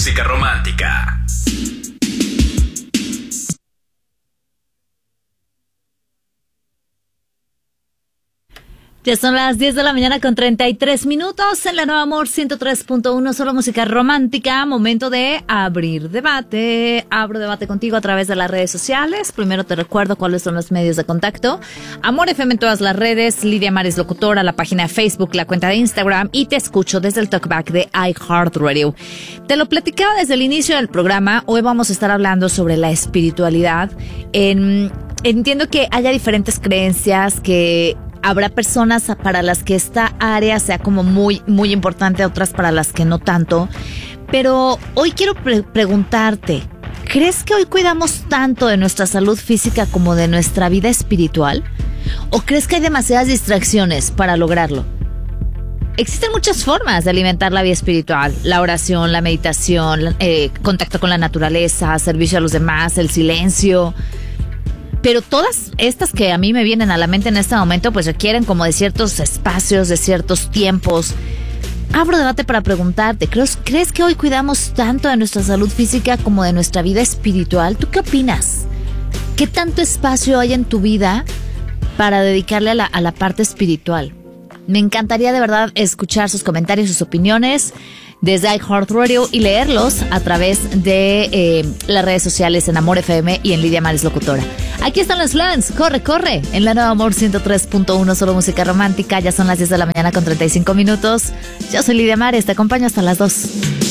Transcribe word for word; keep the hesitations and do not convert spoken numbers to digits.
música romántica. Ya son las diez de la mañana con treinta y tres minutos en la Nueva Amor ciento tres punto uno, solo música romántica. Momento de abrir debate. Abro debate contigo a través de las redes sociales. Primero te recuerdo cuáles son los medios de contacto. Amor F M en todas las redes, Lidia Maris Locutora, la página de Facebook, la cuenta de Instagram, y te escucho desde el talkback de iHeartRadio. Te lo platicaba desde el inicio del programa. Hoy vamos a estar hablando sobre la espiritualidad. En, entiendo que haya diferentes creencias, que habrá personas para las que esta área sea como muy, muy importante, otras para las que no tanto. Pero hoy quiero pre- preguntarte, ¿crees que hoy cuidamos tanto de nuestra salud física como de nuestra vida espiritual? ¿O crees que hay demasiadas distracciones para lograrlo? Existen muchas formas de alimentar la vida espiritual: la oración, la meditación, eh, contacto con la naturaleza, servicio a los demás, el silencio. Pero todas estas que a mí me vienen a la mente en este momento pues requieren como de ciertos espacios, de ciertos tiempos. Abro debate para preguntarte, ¿crees, ¿crees que hoy cuidamos tanto de nuestra salud física como de nuestra vida espiritual? ¿Tú qué opinas? ¿Qué tanto espacio hay en tu vida para dedicarle a la, a la parte espiritual? Me encantaría de verdad escuchar sus comentarios, sus opiniones desde iHeartRadio y leerlos a través de eh, las redes sociales en Amor F M y en Lidia Maris Locutora. Aquí están los plans. Corre, corre. En la Nueva Amor ciento tres punto uno, solo música romántica. Ya son las diez de la mañana con treinta y cinco minutos. Yo soy Lidia Maris, te acompaño hasta las dos.